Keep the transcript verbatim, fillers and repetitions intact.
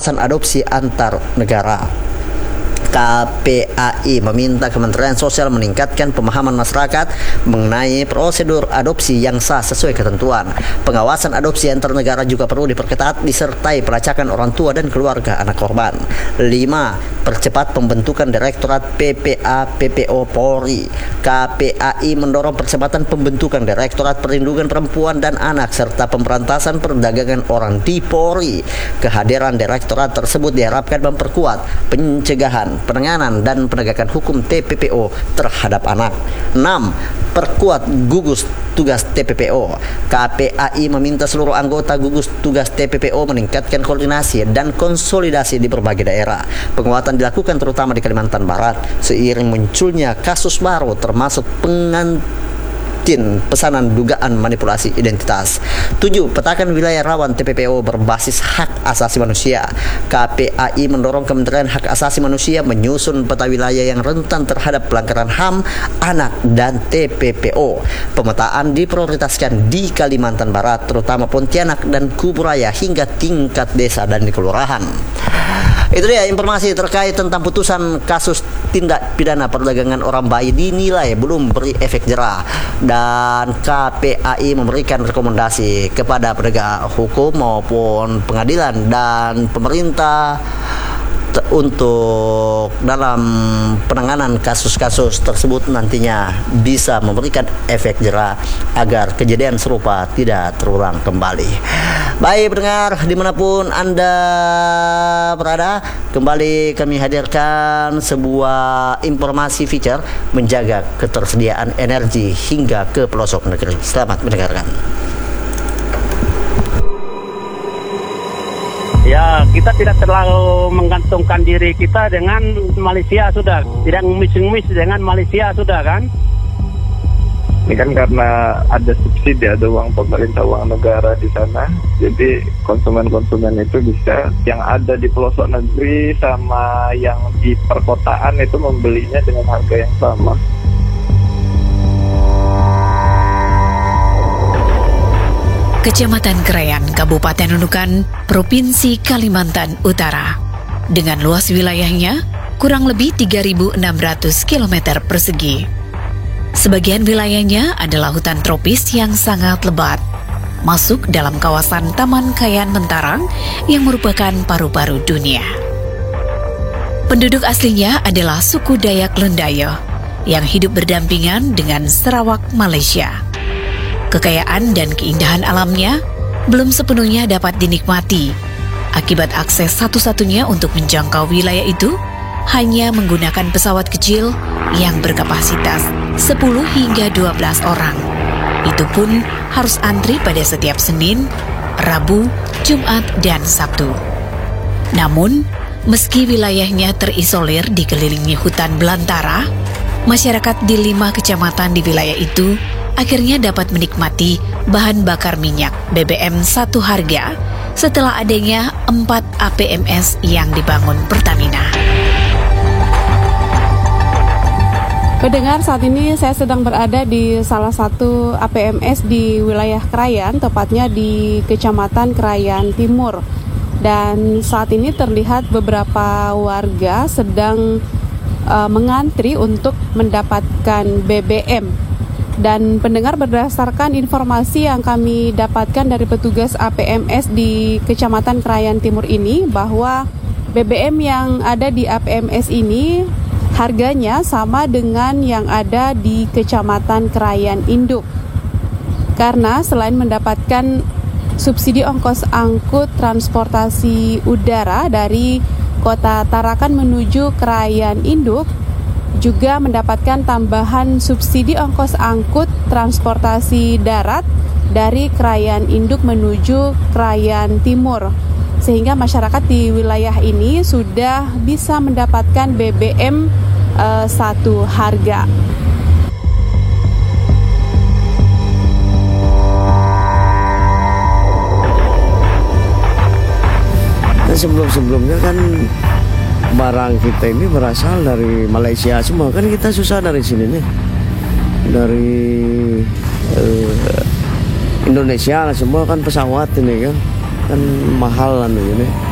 pengawasan adopsi antar negara. K P A I meminta Kementerian Sosial meningkatkan pemahaman masyarakat mengenai prosedur adopsi yang sah sesuai ketentuan. Pengawasan adopsi antar negara juga perlu diperketat disertai pelacakan orang tua dan keluarga anak korban. lima. Percepat pembentukan Direktorat P P A P P O Polri. K P A I mendorong percepatan pembentukan Direktorat Perlindungan Perempuan dan Anak serta pemberantasan perdagangan orang di Polri. Kehadiran direktorat tersebut diharapkan memperkuat pencegahan, penanganan dan penegakan hukum T P P O terhadap anak. enam. Perkuat gugus tugas T P P O. K P A I meminta seluruh anggota gugus tugas T P P O meningkatkan koordinasi dan konsolidasi di berbagai daerah. Penguatan dilakukan terutama di Kalimantan Barat seiring munculnya kasus baru termasuk pengantin pesanan dugaan manipulasi identitas. tujuh. Petakan wilayah rawan T P P O berbasis hak asasi manusia. K P A I mendorong Kementerian Hak Asasi Manusia menyusun peta wilayah yang rentan terhadap pelanggaran H A M, anak, dan T P P O. Pemetaan diprioritaskan di Kalimantan Barat, terutama Pontianak dan Kuburaya hingga tingkat desa dan di kelurahan. Itu dia informasi terkait tentang putusan kasus tindak pidana perdagangan orang bayi dinilai belum beri efek jerah, dan K P A I memberikan rekomendasi kepada penegak hukum maupun pengadilan dan pemerintah untuk dalam penanganan kasus-kasus tersebut nantinya bisa memberikan efek jerah agar kejadian serupa tidak terulang kembali. Baik pendengar dimanapun Anda berada, kembali kami hadirkan sebuah informasi feature menjaga ketersediaan energi hingga ke pelosok negeri. Selamat mendengarkan. Ya, kita tidak terlalu menggantungkan diri kita dengan Malaysia sudah. Tidak ngemis-ngemis dengan Malaysia sudah kan. Ini kan karena ada subsidi, ada uang pemerintah, uang negara di sana. Jadi konsumen-konsumen itu bisa yang ada di pelosok negeri sama yang di perkotaan itu membelinya dengan harga yang sama. Kecamatan Krayan, Kabupaten Nunukan, Provinsi Kalimantan Utara. Dengan luas wilayahnya kurang lebih tiga ribu enam ratus kilometer persegi. Sebagian wilayahnya adalah hutan tropis yang sangat lebat, masuk dalam kawasan Taman Kayan Mentarang yang merupakan paru-paru dunia. Penduduk aslinya adalah suku Dayak Lundayo yang hidup berdampingan dengan Sarawak, Malaysia. Kekayaan dan keindahan alamnya belum sepenuhnya dapat dinikmati akibat akses satu-satunya untuk menjangkau wilayah itu hanya menggunakan pesawat kecil yang berkapasitas sepuluh hingga dua belas orang. Itu pun harus antri pada setiap Senin, Rabu, Jumat, dan Sabtu. Namun, meski wilayahnya terisolir dikelilingi hutan belantara, masyarakat di lima kecamatan di wilayah itu akhirnya dapat menikmati bahan bakar minyak B B M satu harga setelah adanya empat A P M S yang dibangun Pertamina. Pendengar, saat ini saya sedang berada di salah satu A P M S di wilayah Krayan, tepatnya di Kecamatan Krayan Timur. Dan saat ini terlihat beberapa warga sedang uh, mengantri untuk mendapatkan B B M. Dan pendengar, berdasarkan informasi yang kami dapatkan dari petugas A P M S di Kecamatan Krayan Timur ini, bahwa B B M yang ada di A P M S ini harganya sama dengan yang ada di Kecamatan Krayan Induk. Karena selain mendapatkan subsidi ongkos angkut transportasi udara dari Kota Tarakan menuju Krayan Induk, juga mendapatkan tambahan subsidi ongkos angkut transportasi darat dari Krayan Induk menuju Krayan Timur. Sehingga masyarakat di wilayah ini sudah bisa mendapatkan B B M uh, satu harga. Sebelum-sebelumnya kan barang kita ini berasal dari Malaysia semua, kan kita susah dari sini nih, dari uh, Indonesia lah semua kan pesawat ini kan, kan mahal lah ini.